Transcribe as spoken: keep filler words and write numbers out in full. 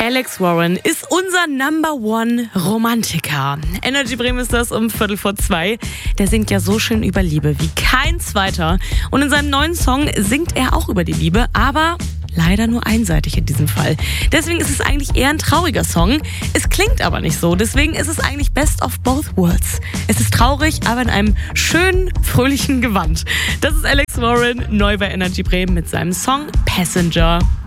Alex Warren ist unser Number One Romantiker. Energy Bremen ist das um Viertel vor zwei. Der singt ja so schön über Liebe wie kein zweiter. Und in seinem neuen Song singt er auch über die Liebe, aber leider nur einseitig in diesem Fall. Deswegen ist es eigentlich eher ein trauriger Song. Es klingt aber nicht so. Deswegen ist es eigentlich Best of Both Worlds. Es ist traurig, aber in einem schönen, fröhlichen Gewand. Das ist Alex Warren, neu bei Energy Bremen mit seinem Song Passenger.